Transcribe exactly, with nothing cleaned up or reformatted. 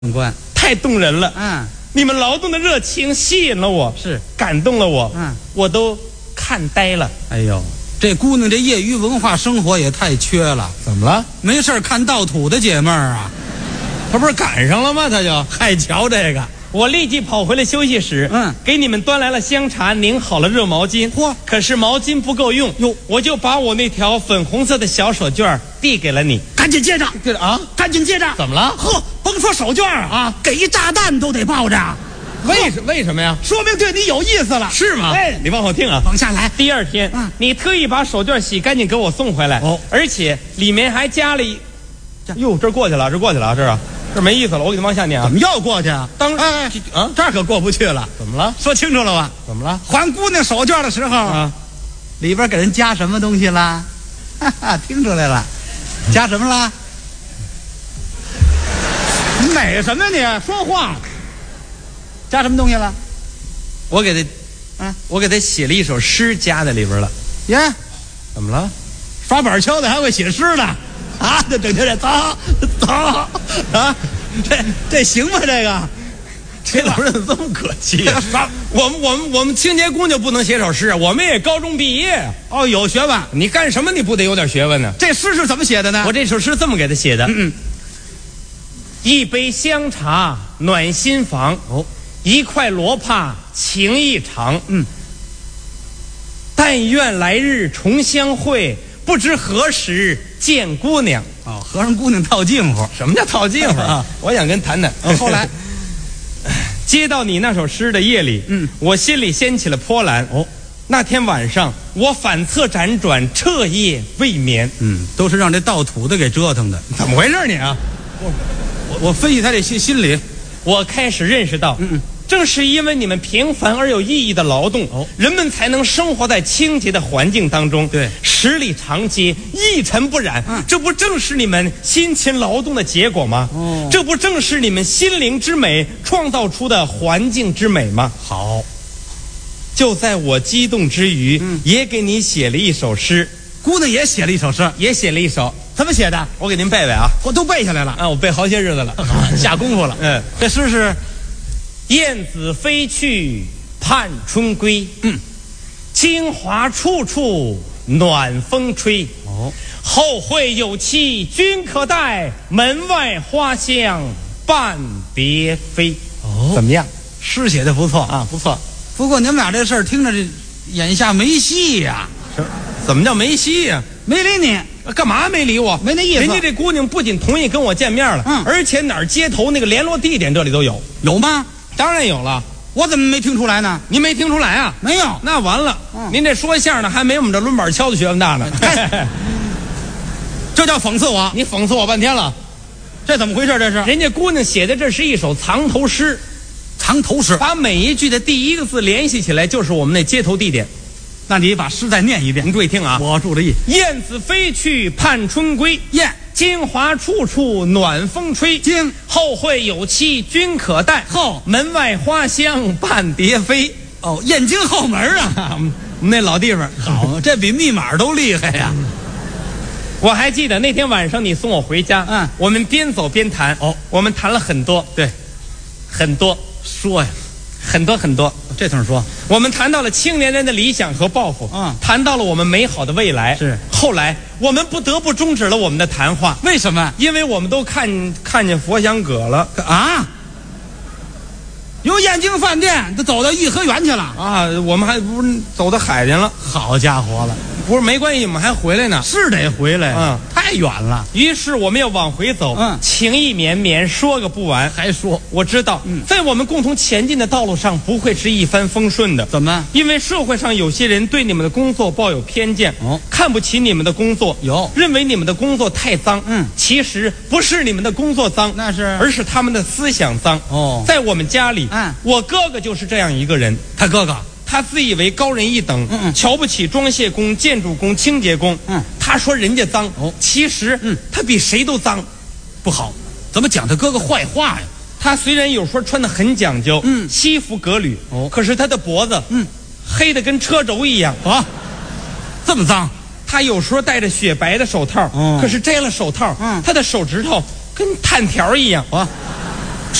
长官太动人了。 嗯， 你们劳动的热情吸引了我， 是感动了我， 嗯， 我都看呆了。 哎呦，这姑娘这业余文化生活也太缺了。 怎么了？ 没事看倒土的解闷儿啊？ 他不是赶上了吗？他就还瞧这个。 我立即跑回了休息室， 嗯， 给你们端来了香茶，拧好了热毛巾。 嚯， 可是毛巾不够用， 哟， 我就把我那条粉红色的小手绢递给了你。 赶紧接着， 这啊， 赶紧接着。 怎么了？ 呵，甭说手绢啊， 啊给一炸弹都得抱着， 为什为什么呀？ 说明对你有意思了， 是吗？ 哎， 你往后听啊。 往下来。 第二天， 嗯你特意把手绢洗干净给我送回来， 哦， 而且里面还加了一，哟，这过去了，这过去了，这啊，这没意思了，我给你往下念啊。 怎么又过去啊？ 当哎哎啊， 这儿可过不去了。 怎么了？ 说清楚了吧？ 怎么了？ 还姑娘手绢的时候啊， 里边给人加什么东西啦？哈哈，听出来了，加什么啦？你美什么呀你？说话。加什么东西了？ 我给他， 嗯， 我给他写了一首诗，加在里边了。 耶， 怎么了？ 刷板敲的还会写诗呢？啊，这整天这走走啊，这这行吗？这个， 这老人怎么这么可气呀、 刷我们我们我们清洁工就不能写首诗啊？我们也高中毕业， 哦，有学问。 你干什么你不得有点学问呢？ 这诗是怎么写的呢？ 我这首诗这么给他写的： 嗯嗯， 一杯香茶暖心房， 哦， 一块罗帕情意长。 嗯， 但愿来日重相会，不知何时见姑娘。 哦，和尚姑娘套近乎。 什么叫套近乎啊？ 我想跟谈谈。 哦后来接到你那首诗的夜里， 嗯， 我心里掀起了波澜。 哦， 那天晚上我反侧辗转，彻夜未眠。 嗯，都是让这盗土的给折腾的。 怎么回事你啊？ 我我分析他这心心理。 我开始认识到， 嗯嗯， 正是因为你们平凡而有意义的劳动， 哦， 人们才能生活在清洁的环境当中， 对， 十里长街一尘不染。 嗯， 这不正是你们辛勤劳动的结果吗？ 哦， 这不正是你们心灵之美创造出的环境之美吗？ 好， 就在我激动之余， 嗯， 也给你写了一首诗， 姑娘也写了一首诗， 也写了一首， 怎么写的？ 我给您背背啊。 我都背下来了。 啊，我背好些日子了， 下功夫了。 嗯， 这诗是燕子飞去盼春归， 嗯， 京华处处暖风吹。 哦， 后会有期君可待，门外花香半蝶飞。 哦， 怎么样诗写的不错。 啊？不错。 不过你们俩这事儿听着这眼下没戏呀、 怎么叫没戏呀、 没理你， 干嘛没理我？ 没那意思。 人家这姑娘不仅同意跟我见面了， 嗯而且哪儿接头那个联络地点这里都有。 有吗？ 当然有了， 我怎么没听出来呢？ 您没听出来啊？ 没有。 那完了， 嗯您这说相声的还没我们这抡板敲的学问大呢。 这叫讽刺我。 你讽刺我半天了。 这怎么回事？这是人家姑娘写的这是一首藏头诗， 藏头诗。 把每一句的第一个字联系起来，就是我们那接头地点。 那你把诗再念一遍。 您注意听啊！ 我注着意。 燕子飞去盼春归， 燕， 京华处处暖风吹。 京， 后会有期君可待， 后， 门外花香半蝶飞。 哦，燕京后门啊。 我们那老地方好，这比密码都厉害呀、 我还记得那天晚上你送我回家， 嗯， 我们边走边谈。 哦， 我们谈了很多， 对， 很多， 说呀， 很多很多。 这通说。 我们谈到了青年人的理想和抱负， 嗯， 谈到了我们美好的未来。 是， 后来我们不得不终止了我们的谈话。 为什么？ 因为我们都看看见佛香阁了啊？由燕京饭店都走到颐和园去了啊！我们还不是走到海去了？ 好家伙了， 不是没关系，我们还回来呢。 是得回来， 嗯， 太远了。 于是我们要往回走， 嗯， 情意绵绵，说个不完。 还说， 我知道， 嗯， 在我们共同前进的道路上，不会是一帆风顺的。 怎么？ 因为社会上有些人对你们的工作抱有偏见， 哦， 看不起你们的工作， 有， 认为你们的工作太脏。 嗯， 其实不是你们的工作脏， 那是， 而是他们的思想脏。 哦， 在我们家里， 嗯， 我哥哥就是这样一个人。 他哥哥， 他自以为高人一等， 嗯嗯， 瞧不起装卸工、建筑工、清洁工。 嗯， 他说人家脏， 哦， 其实， 嗯， 他比谁都脏， 不好。怎么讲他哥哥坏话呀？ 他虽然有时候穿得很讲究， 嗯， 西服革履， 哦， 可是他的脖子， 嗯， 黑的跟车轴一样啊，这么脏。 他有时候戴着雪白的手套， 哦， 可是摘了手套， 嗯， 他的手指头跟炭条一样啊。